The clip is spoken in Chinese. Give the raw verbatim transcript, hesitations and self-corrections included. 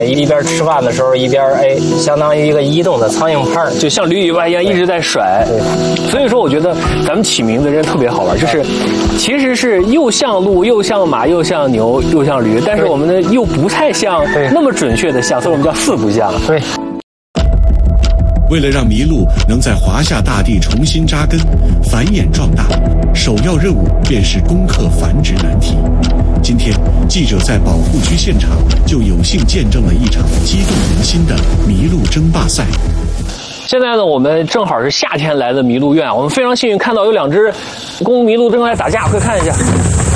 一边吃饭的时候一边哎，相当于一个移动的苍蝇拍， 就像驴尾巴一样一直在甩。所以说，我觉得咱们起名字真特别好玩，就是其实是又像鹿，又像马，又像牛，又像驴，但是我们呢又不太像那么准确的像，所以我们叫四不像。 对。 为了让麋鹿能在华夏大地重新扎根、繁衍壮大，首要任务便是攻克繁殖难题。今天，记者在保护区现场就有幸见证了一场激动人心的麋鹿争霸赛。 现在呢，我们正好是夏天来的麋鹿院，我们非常幸运看到有两只公麋鹿正在打架，快看一下。